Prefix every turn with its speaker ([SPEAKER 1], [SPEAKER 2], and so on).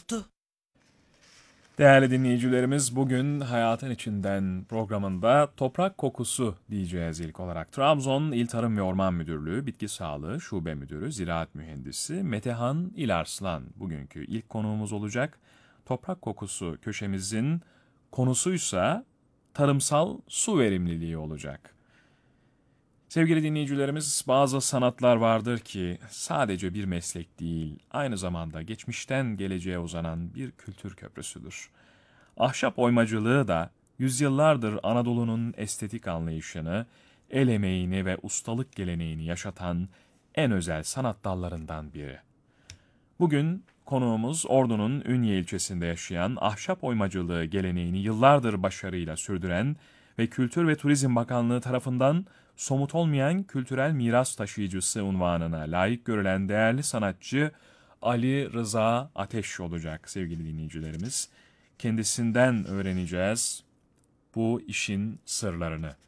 [SPEAKER 1] oldu?
[SPEAKER 2] Değerli dinleyicilerimiz, bugün Hayatın İçinden programında toprak kokusu diyeceğiz ilk olarak. Trabzon İl Tarım ve Orman Müdürlüğü Bitki Sağlığı Şube Müdürü, Ziraat Mühendisi Metehan İlarslan bugünkü ilk konuğumuz olacak. Toprak kokusu köşemizin konusuysa tarımsal su verimliliği olacak. Sevgili dinleyicilerimiz, bazı sanatlar vardır ki sadece bir meslek değil, aynı zamanda geçmişten geleceğe uzanan bir kültür köprüsüdür. Ahşap oymacılığı da yüzyıllardır Anadolu'nun estetik anlayışını, el emeğini ve ustalık geleneğini yaşatan en özel sanat dallarından biri. Bugün konuğumuz Ordu'nun Ünye ilçesinde yaşayan, ahşap oymacılığı geleneğini yıllardır başarıyla sürdüren ve Kültür ve Turizm Bakanlığı tarafından somut olmayan kültürel miras taşıyıcısı unvanına layık görülen değerli sanatçı Ali Rıza Ateş olacak sevgili dinleyicilerimiz. Kendisinden öğreneceğiz bu işin sırlarını.